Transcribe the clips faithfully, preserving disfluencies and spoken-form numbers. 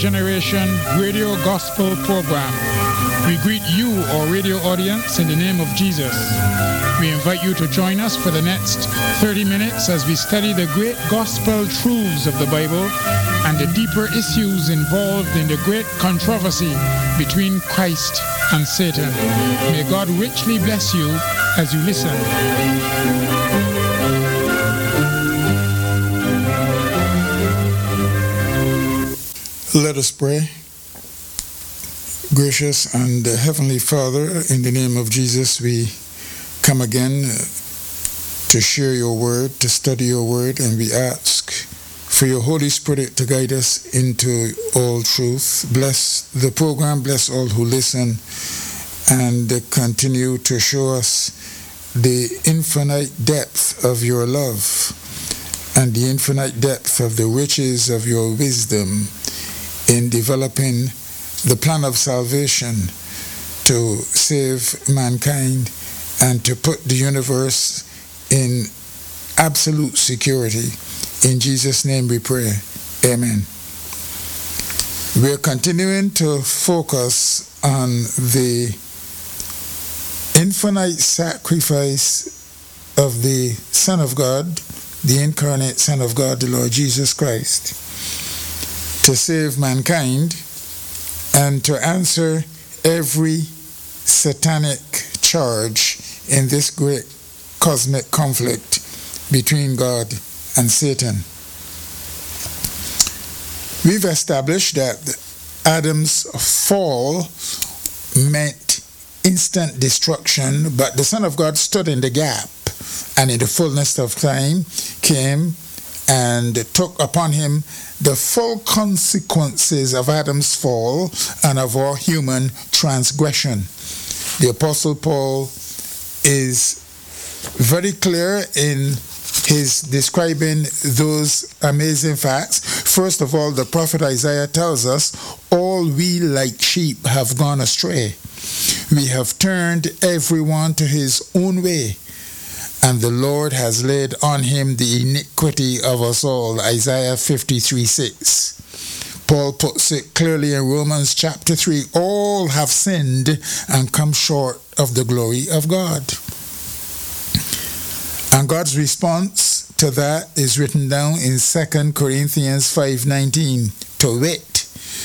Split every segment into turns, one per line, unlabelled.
Generation Radio Gospel Program. We greet you, our radio audience, in the name of Jesus. We invite you to join us for the next thirty minutes as we study the great gospel truths of the Bible and the deeper issues involved in the great controversy between Christ and Satan. May God richly bless you as you listen.
Let us pray. Gracious and uh, Heavenly Father, in the name of Jesus, we come again uh, to share your word, to study your word, and we ask for your Holy Spirit to guide us into all truth. Bless the program, bless all who listen, and uh, continue to show us the infinite depth of your love and the infinite depth of the riches of your wisdom in developing the plan of salvation to save mankind and to put the universe in absolute security. In Jesus' name we pray. Amen. We are continuing to focus on the infinite sacrifice of the Son of God, the incarnate Son of God, the Lord Jesus Christ, to save mankind and to answer every satanic charge in this great cosmic conflict between God and Satan. We've established that Adam's fall meant instant destruction, but the Son of God stood in the gap and in the fullness of time came and took upon him the full consequences of Adam's fall and of our human transgression. The Apostle Paul is very clear in his describing those amazing facts. First of all, the prophet Isaiah tells us, all we like sheep have gone astray. We have turned everyone to his own way, and the Lord has laid on him the iniquity of us all. Isaiah fifty-three six. Paul puts it clearly in Romans chapter three. All have sinned and come short of the glory of God. And God's response to that is written down in Second Corinthians five nineteen. To wit,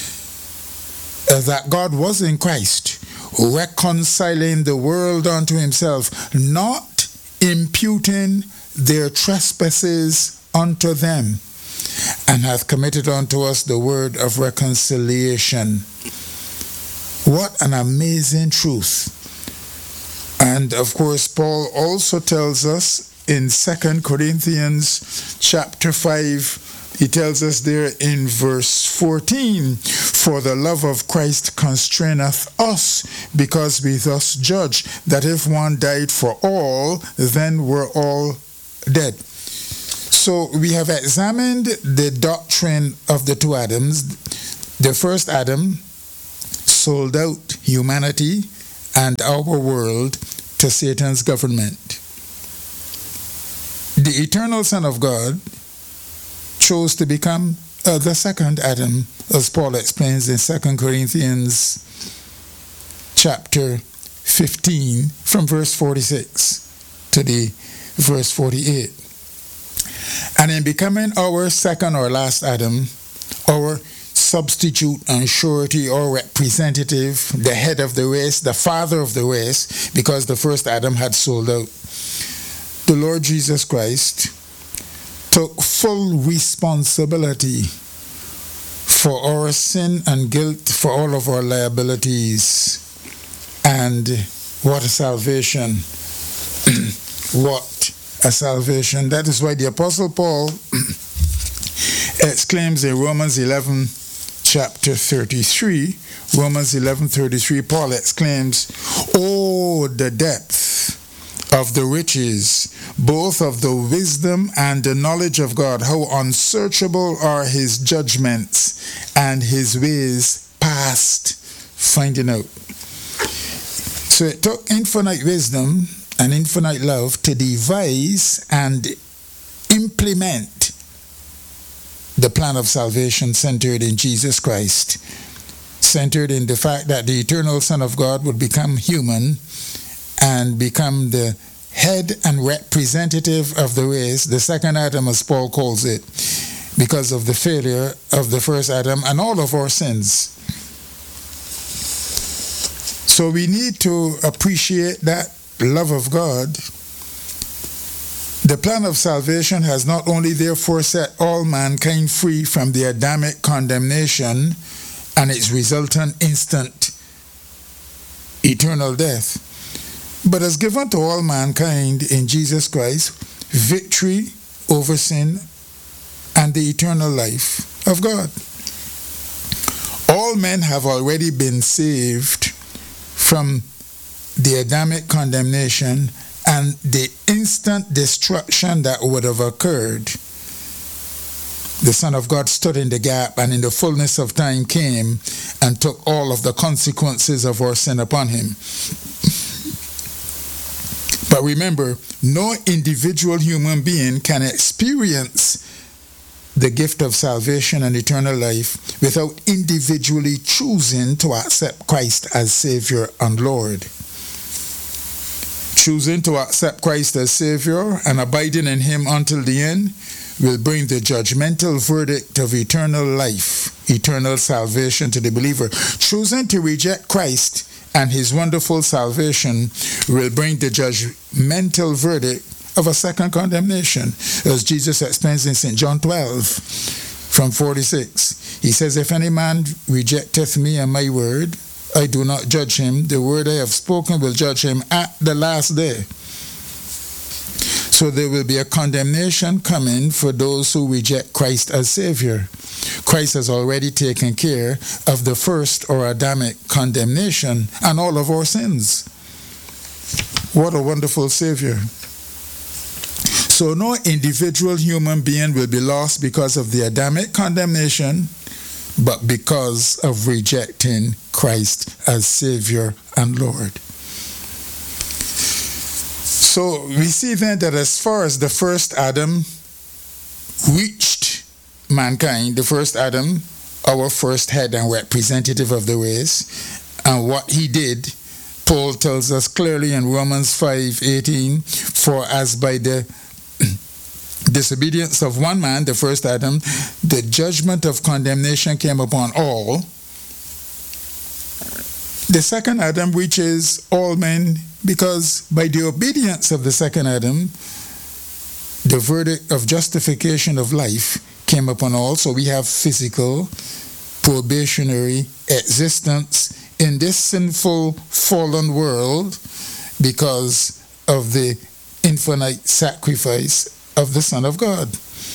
that God was in Christ, reconciling the world unto himself, not imputing their trespasses unto them, and hath committed unto us the word of reconciliation. What an amazing truth. And of course, Paul also tells us in Second Corinthians chapter five, he tells us there in verse fourteen, for the love of Christ constraineth us, because we thus judge that if one died for all, then we're all dead. So we have examined the doctrine of the two Adams. The first Adam sold out humanity and our world to Satan's government. The eternal Son of God chose to become uh, the second Adam, as Paul explains in Second Corinthians chapter fifteen, from verse forty-six to the verse forty-eight. And in becoming our second or last Adam, our substitute and surety or representative, the head of the race, the father of the race, because the first Adam had sold out, the Lord Jesus Christ took full responsibility for our sin and guilt, for all of our liabilities. And what a salvation. What a salvation. That is why the Apostle Paul exclaims in Romans eleven, chapter thirty-three, Romans eleven thirty-three, Paul exclaims, oh, the depth of the riches, both of the wisdom and the knowledge of God, how unsearchable are his judgments and his ways past finding out. So it took infinite wisdom and infinite love to devise and implement the plan of salvation centered in Jesus Christ, centered in the fact that the eternal Son of God would become human and become the head and representative of the race, the second Adam, as Paul calls it, because of the failure of the first Adam and all of our sins. So we need to appreciate that love of God. The plan of salvation has not only therefore set all mankind free from the Adamic condemnation and its resultant instant eternal death, but has given to all mankind in Jesus Christ victory over sin and the eternal life of God. All men have already been saved from the Adamic condemnation and the instant destruction that would have occurred. The Son of God stood in the gap and in the fullness of time came and took all of the consequences of our sin upon him. But remember, no individual human being can experience the gift of salvation and eternal life without individually choosing to accept Christ as Savior and Lord. Choosing to accept Christ as Savior and abiding in him until the end will bring the judgmental verdict of eternal life, eternal salvation to the believer. Choosing to reject Christ and his wonderful salvation will bring the judgmental verdict of a second condemnation, as Jesus explains in Saint John twelve from forty-six. He says, if any man rejecteth me and my word, I do not judge him. The word I have spoken will judge him at the last day. So there will be a condemnation coming for those who reject Christ as Savior. Christ has already taken care of the first or Adamic condemnation and all of our sins. What a wonderful Savior. So no individual human being will be lost because of the Adamic condemnation, but because of rejecting Christ as Savior and Lord. So we see then that as far as the first Adam reached mankind, the first Adam, our first head and representative of the race, and what he did, Paul tells us clearly in Romans five eighteen, for as by the disobedience of one man, the first Adam, the judgment of condemnation came upon all. The second Adam reaches all men because by the obedience of the second Adam, the verdict of justification of life came upon all. So we have physical, probationary existence in this sinful, fallen world because of the infinite sacrifice of the Son of God.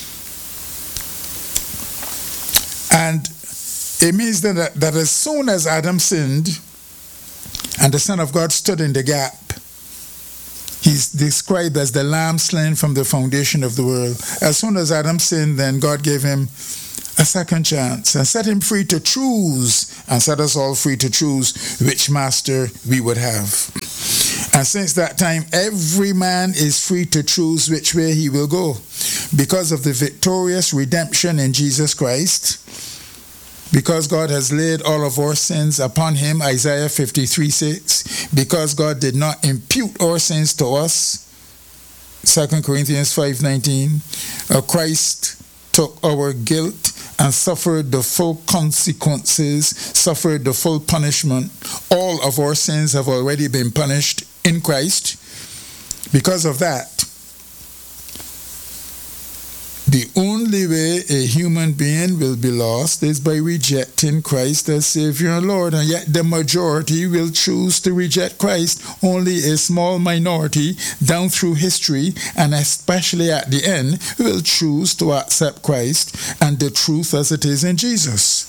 And it means that, that as soon as Adam sinned and the Son of God stood in the gap, he's described as the lamb slain from the foundation of the world. As soon as Adam sinned, then God gave him a second chance and set him free to choose, and set us all free to choose which master we would have. And since that time, every man is free to choose which way he will go. Because of the victorious redemption in Jesus Christ, because God has laid all of our sins upon him, Isaiah fifty-three six, because God did not impute our sins to us, Second Corinthians five nineteen, uh, Christ took our guilt and suffered the full consequences, suffered the full punishment. All of our sins have already been punished in Christ. Because of that, the only way a human being will be lost is by rejecting Christ as Savior and Lord. And yet the majority will choose to reject Christ. Only a small minority down through history, and especially at the end, will choose to accept Christ and the truth as it is in Jesus.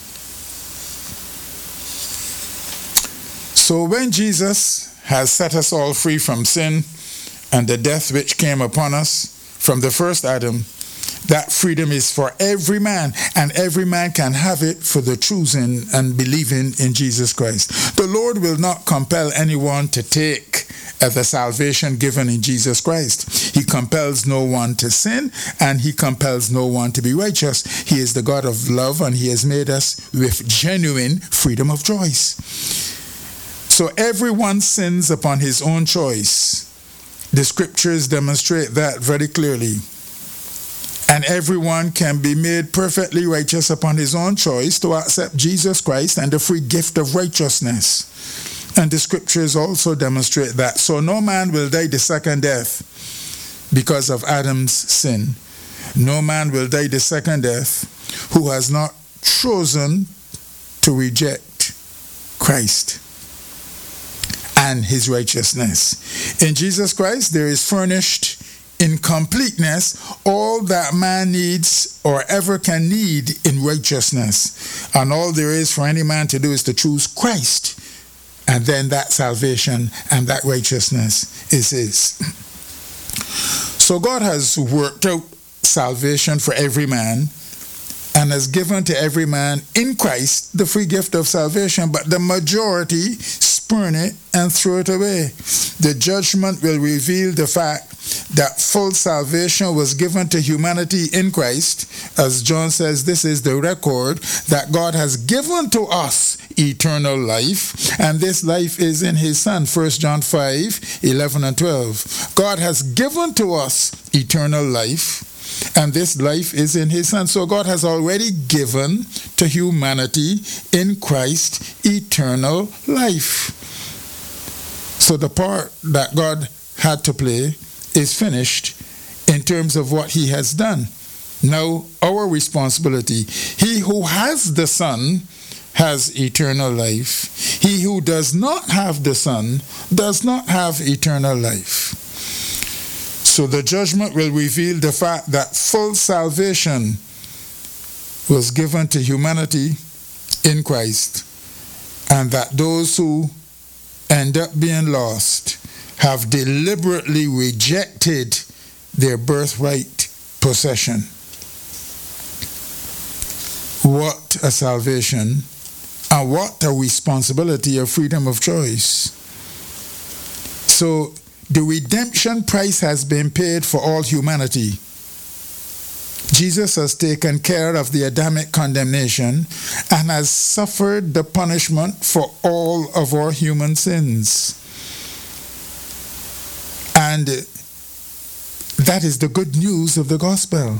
So when Jesus has set us all free from sin and the death which came upon us from the first Adam, that freedom is for every man, and every man can have it for the choosing and believing in Jesus Christ. The Lord will not compel anyone to take of the salvation given in Jesus Christ. He compels no one to sin, and he compels no one to be righteous. He is the God of love, and he has made us with genuine freedom of choice. So everyone sins upon his own choice. The scriptures demonstrate that very clearly. And everyone can be made perfectly righteous upon his own choice to accept Jesus Christ and the free gift of righteousness. And the scriptures also demonstrate that. So no man will die the second death because of Adam's sin. No man will die the second death who has not chosen to reject Christ and his righteousness. In Jesus Christ, there is furnished in completeness all that man needs or ever can need in righteousness. And all there is for any man to do is to choose Christ. And then that salvation and that righteousness is his. So God has worked out salvation for every man and has given to every man in Christ the free gift of salvation, but the majority spurn it and throw it away. The judgment will reveal the fact that full salvation was given to humanity in Christ. As John says, this is the record that God has given to us eternal life, and this life is in his Son. First John five, eleven and twelve. God has given to us eternal life, and this life is in his Son. So God has already given to humanity in Christ eternal life. So the part that God had to play is finished in terms of what he has done. Now, our responsibility. He who has the Son has eternal life. He who does not have the Son does not have eternal life. So the judgment will reveal the fact that full salvation was given to humanity in Christ, and that those who end up being lost have deliberately rejected their birthright possession. What a salvation, and what a responsibility of freedom of choice. So the redemption price has been paid for all humanity. Jesus has taken care of the Adamic condemnation and has suffered the punishment for all of our human sins. And that is the good news of the gospel.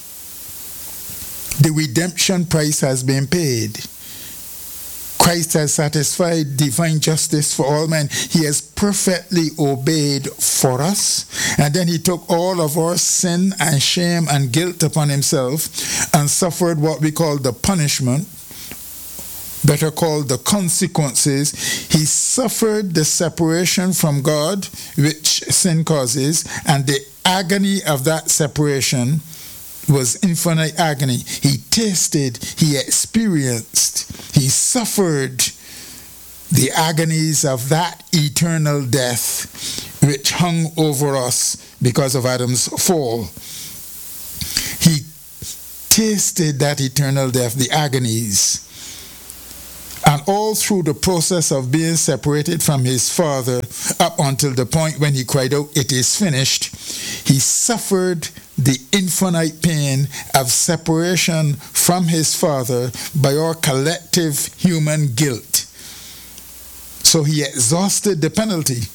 The redemption price has been paid. Christ has satisfied divine justice for all men. He has perfectly obeyed for us. And then he took all of our sin and shame and guilt upon himself and suffered what we call the punishment, better called the consequences. He suffered the separation from God, which sin causes, and the agony of that separation was infinite agony. He tasted, he experienced, he suffered the agonies of that eternal death which hung over us because of Adam's fall. He tasted that eternal death, the agonies. And all through the process of being separated from his Father, up until the point when he cried out, "It is finished," he suffered the infinite pain of separation from his Father by our collective human guilt. So he exhausted the penalty.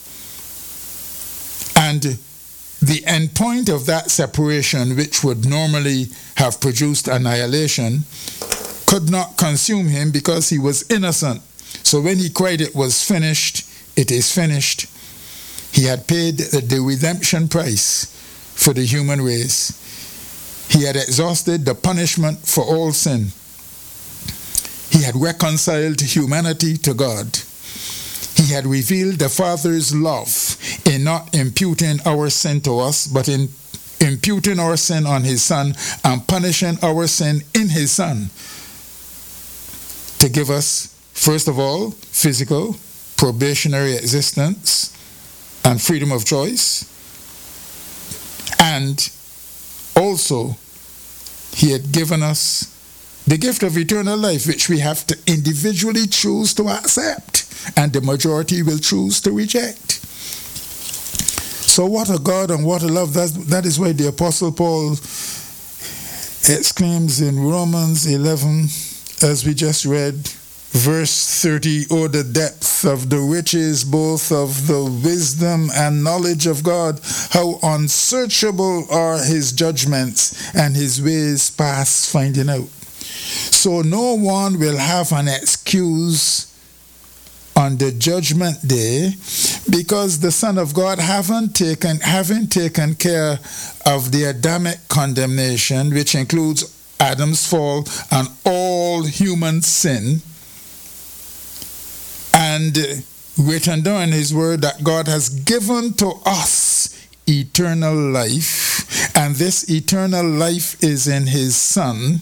And the end point of that separation, which would normally have produced annihilation, could not consume him because he was innocent. So when he cried, "It was finished," it is finished, he had paid the redemption price for the human race. He had exhausted the punishment for all sin. He had reconciled humanity to God. He had revealed the Father's love in not imputing our sin to us, but in imputing our sin on his Son and punishing our sin in his Son, to give us, first of all, physical, probationary existence and freedom of choice. And also, he had given us the gift of eternal life, which we have to individually choose to accept, and the majority will choose to reject. So what a God and what a love. That's, that is why the Apostle Paul exclaims in Romans eleven, as we just read, verse thirty, oh, the depth of the riches, both of the wisdom and knowledge of God, how unsearchable are his judgments and his ways past finding out. So no one will have an excuse on the judgment day, because the Son of God haven't taken, haven't taken care of the Adamic condemnation, which includes Adam's fall and all human sin, and written down in his word that God has given to us eternal life, and this eternal life is in his Son,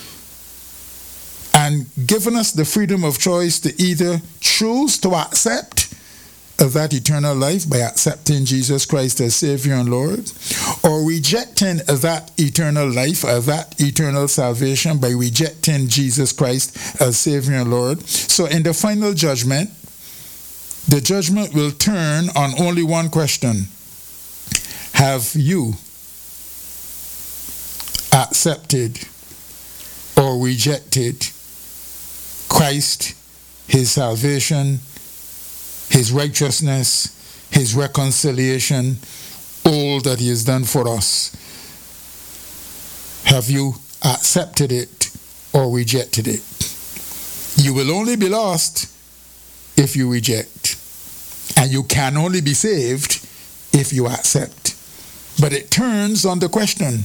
and given us the freedom of choice to either choose to accept that eternal life by accepting Jesus Christ as Savior and Lord, or rejecting that eternal life, or that eternal salvation by rejecting Jesus Christ as Savior and Lord. So in the final judgment, the judgment will turn on only one question. Have you accepted or rejected Christ, his salvation, his righteousness, his reconciliation, all that he has done for us? Have you accepted it or rejected it? You will only be lost if you reject, and you can only be saved if you accept. But it turns on the question.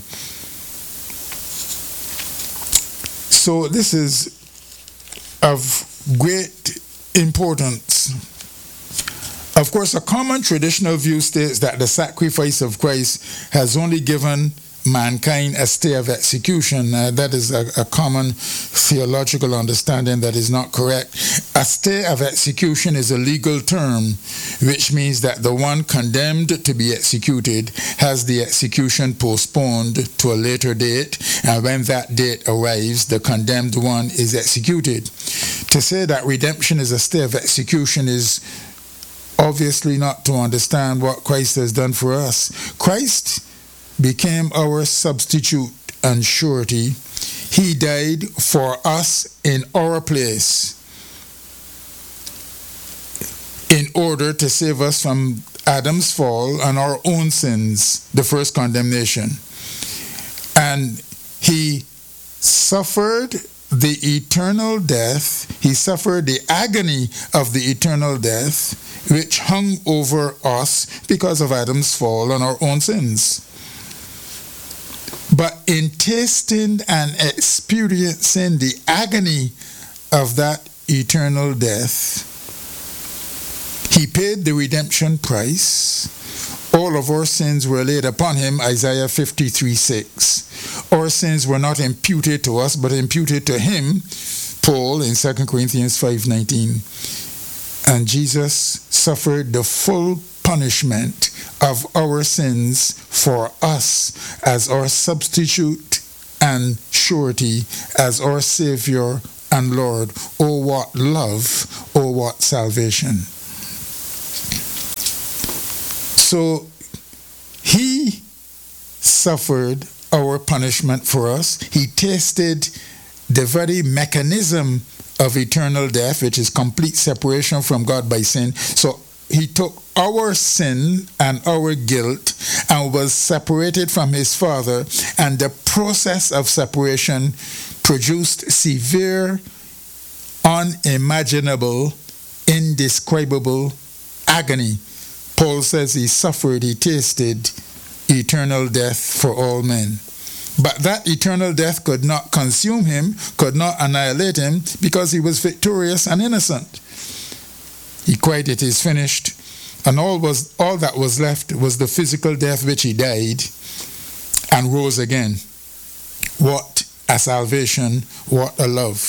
So this is of great importance. Of course, a common traditional view states that the sacrifice of Christ has only given mankind a stay of execution. Uh, that is a, a common theological understanding that is not correct. A stay of execution is a legal term, which means that the one condemned to be executed has the execution postponed to a later date, and when that date arrives, the condemned one is executed. To say that redemption is a stay of execution is obviously not to understand what Christ has done for us. Christ became our substitute and surety. He died for us in our place in order to save us from Adam's fall and our own sins, the first condemnation. And he suffered the eternal death, he suffered the agony of the eternal death, which hung over us because of Adam's fall and our own sins. But in tasting and experiencing the agony of that eternal death, he paid the redemption price. All of our sins were laid upon him, Isaiah fifty-three six. Our sins were not imputed to us, but imputed to him, Paul in Second Corinthians five nineteen. And Jesus suffered the full punishment of our sins for us as our substitute and surety, as our Savior and Lord. Oh, what love, oh, what salvation. So he suffered our punishment for us. He tasted the very mechanism of eternal death, which is complete separation from God by sin. So he took our sin and our guilt and was separated from his Father, and the process of separation produced severe, unimaginable, indescribable agony. Paul says he suffered, he tasted eternal death for all men. But that eternal death could not consume him, could not annihilate him, because he was victorious and innocent. He cried, "It is finished." And all was all that was left was the physical death which he died and rose again. What a salvation, what a love.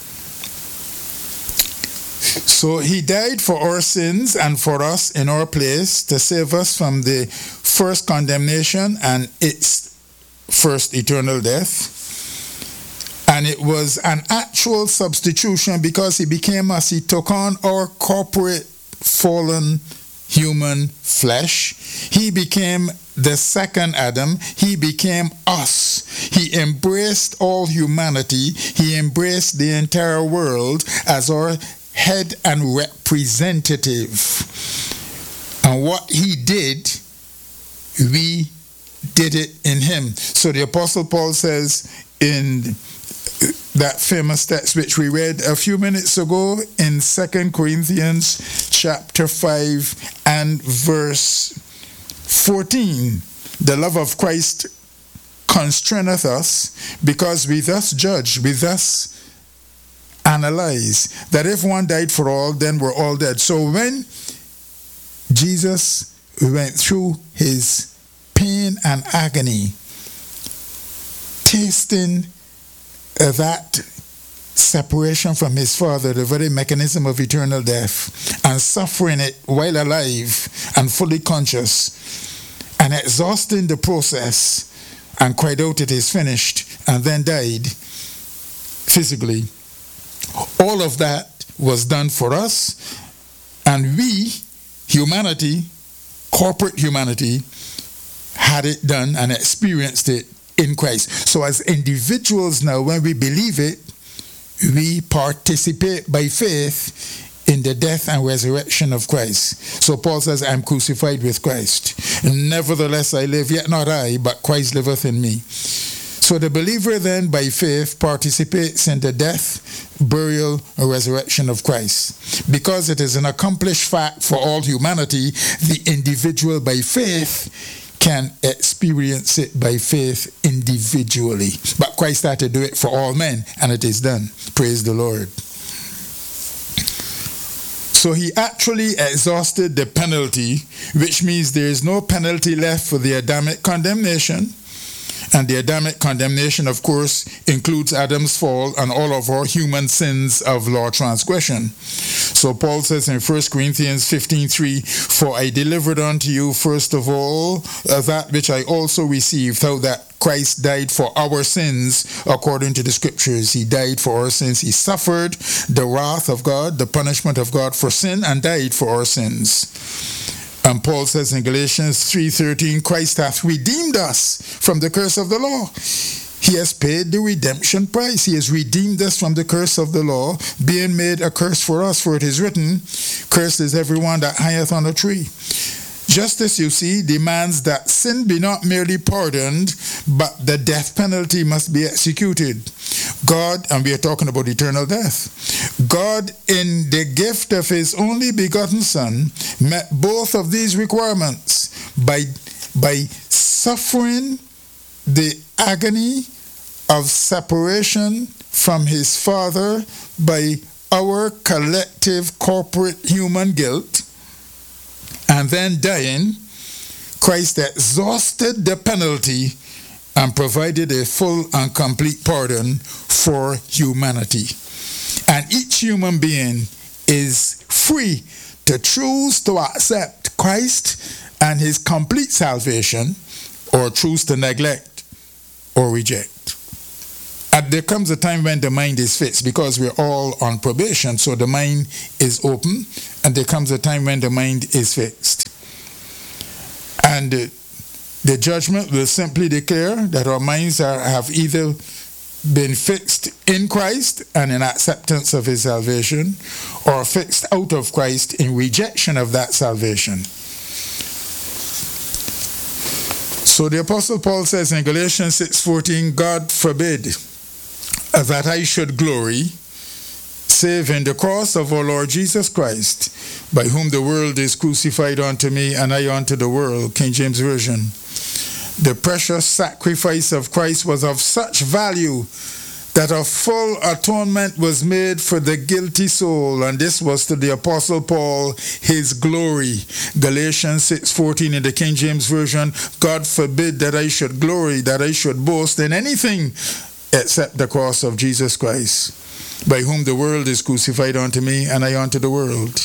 So he died for our sins and for us in our place to save us from the first condemnation and its first eternal death. And it was an actual substitution because he became us. He took on our corporate fallen human flesh. He became the second Adam. He became us. He embraced all humanity. He embraced the entire world as our head and representative. And what he did, we did it in him. So the Apostle Paul says in that famous text which we read a few minutes ago in Second Corinthians chapter five and verse fourteen, the love of Christ constraineth us, because we thus judge, we thus analyze, that if one died for all, then we're all dead. So when Jesus went through his pain and agony, tasting uh, that separation from his Father, the very mechanism of eternal death, and suffering it while alive and fully conscious, and exhausting the process, and cried out, "It is finished," and then died physically. All of that was done for us, and we, humanity, corporate humanity, had it done and experienced it in Christ. So as individuals now, when we believe it, we participate by faith in the death and resurrection of Christ. So Paul says, "I am crucified with Christ. Nevertheless I live, yet not I, but Christ liveth in me." So the believer then, by faith, participates in the death, burial, and resurrection of Christ. Because it is an accomplished fact for all humanity, the individual by faith can experience it by faith individually. But Christ had to do it for all men, and it is done. Praise the Lord. So he actually exhausted the penalty, which means there is no penalty left for the Adamic condemnation. And the Adamic condemnation, of course, includes Adam's fall and all of our human sins of law transgression. So Paul says in First Corinthians fifteen three, "For I delivered unto you first of all uh, that which I also received, how that Christ died for our sins according to the Scriptures." He died for our sins. He suffered the wrath of God, the punishment of God for sin, and died for our sins. And Paul says in Galatians three thirteen, "Christ hath redeemed us from the curse of the law." He has paid the redemption price. He has redeemed us from the curse of the law, being made a curse for us. For it is written, "Cursed is everyone that hangeth on a tree." Justice, you see, demands that sin be not merely pardoned, but the death penalty must be executed. God, and we are talking about eternal death, God, in the gift of his only begotten Son, met both of these requirements by, by suffering the agony of separation from his Father by our collective corporate human guilt, and then dying. Christ exhausted the penalty and provided a full and complete pardon for humanity. And each human being is free to choose to accept Christ and his complete salvation, or choose to neglect or reject. And there comes a time when the mind is fixed, because we're all on probation, so the mind is open, and there comes a time when the mind is fixed. And uh, the judgment will simply declare that our minds are, have either been fixed in Christ and in acceptance of his salvation, or fixed out of Christ in rejection of that salvation. So the Apostle Paul says in Galatians six fourteen, "God forbid that I should glory, save in the cross of our Lord Jesus Christ, by whom the world is crucified unto me, and I unto the world." King James Version. The precious sacrifice of Christ was of such value that a full atonement was made for the guilty soul, and this was to the Apostle Paul his glory. Galatians six fourteen in the King James Version, "God forbid that I should glory, that I should boast in anything except the cross of Jesus Christ, by whom the world is crucified unto me, and I unto the world."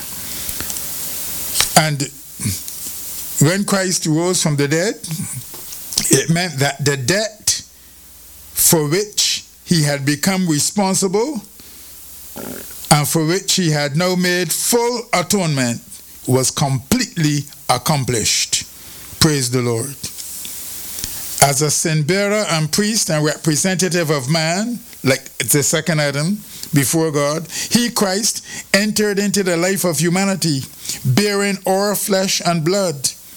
And when Christ rose from the dead, it meant that the debt for which he had become responsible and for which he had now made full atonement was completely accomplished. Praise the Lord. As a sin bearer and priest and representative of man, like the second Adam, before God, he, Christ, entered into the life of humanity, bearing our flesh and blood.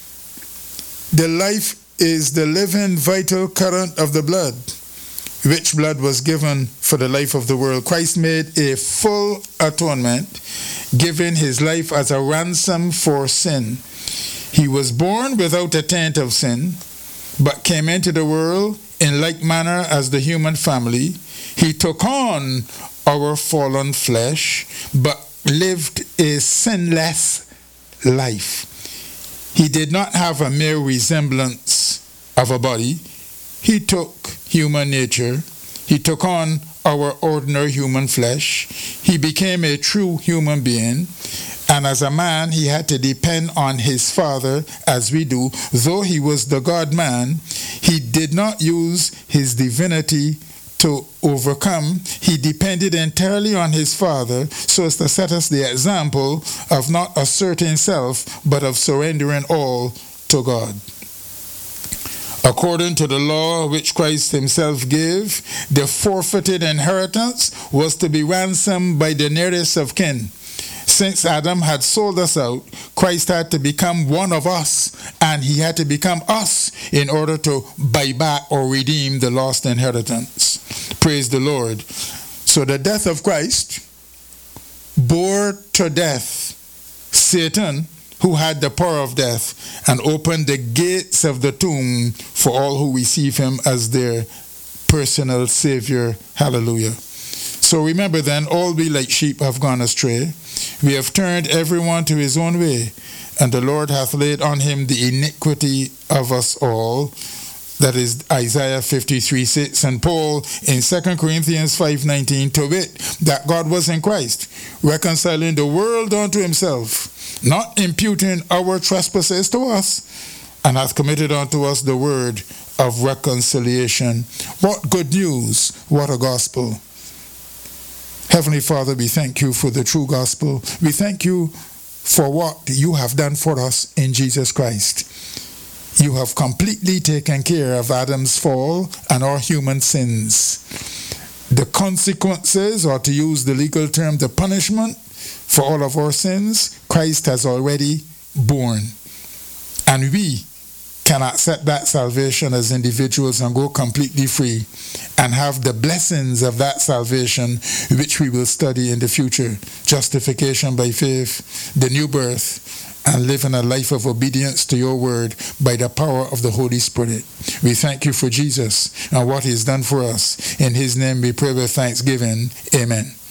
The life is the living, vital current of the blood, which blood was given for the life of the world. Christ made a full atonement, giving his life as a ransom for sin. He was born without a taint of sin, but came into the world in like manner as the human family. He took on our fallen flesh, but lived a sinless life. He did not have a mere resemblance of a body. He took human nature. He took on our ordinary human flesh. He became a true human being. And as a man, he had to depend on his Father, as we do. Though he was the God-man, he did not use his divinity to overcome. He depended entirely on his Father, so as to set us the example of not asserting self, but of surrendering all to God. According to the law which Christ himself gave, the forfeited inheritance was to be ransomed by the nearest of kin. Since Adam had sold us out, Christ had to become one of us, and he had to become us in order to buy back or redeem the lost inheritance. Praise the Lord. So the death of Christ bore to death Satan, who had the power of death, and opened the gates of the tomb for all who receive him as their personal Savior. Hallelujah. So remember then, all we like sheep have gone astray. We have turned everyone to his own way, and the Lord hath laid on him the iniquity of us all. That is Isaiah fifty-three six, and Paul in Second Corinthians five nineteen, to wit, that God was in Christ, reconciling the world unto himself, not imputing our trespasses to us, and hath committed unto us the word of reconciliation. What good news, what a gospel. Heavenly Father, we thank you for the true gospel. We thank you for what you have done for us in Jesus Christ. You have completely taken care of Adam's fall and our human sins. The consequences, or to use the legal term, the punishment for all of our sins, Christ has already borne. And we can accept that salvation as individuals and go completely free and have the blessings of that salvation, which we will study in the future. Justification by faith, the new birth, and living a life of obedience to your word by the power of the Holy Spirit. We thank you for Jesus and what he's done for us. In his name we pray with thanksgiving. Amen.